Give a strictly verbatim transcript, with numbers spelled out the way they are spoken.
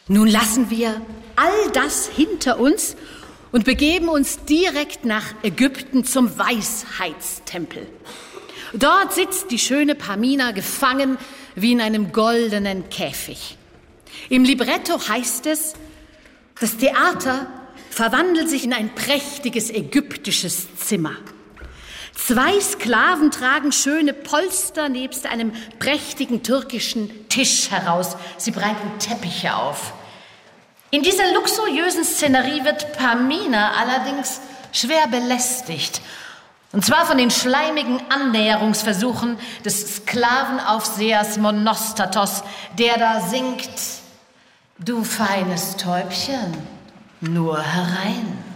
Nun lassen wir all das hinter uns und begeben uns direkt nach Ägypten zum Weisheitstempel. Dort sitzt die schöne Pamina gefangen wie in einem goldenen Käfig. Im Libretto heißt es, das Theater verwandelt sich in ein prächtiges ägyptisches Zimmer. Zwei Sklaven tragen schöne Polster nebst einem prächtigen türkischen Tisch heraus. Sie breiten Teppiche auf. In dieser luxuriösen Szenerie wird Pamina allerdings schwer belästigt. Und zwar von den schleimigen Annäherungsversuchen des Sklavenaufsehers Monostatos, der da singt: Du feines Täubchen, nur herein.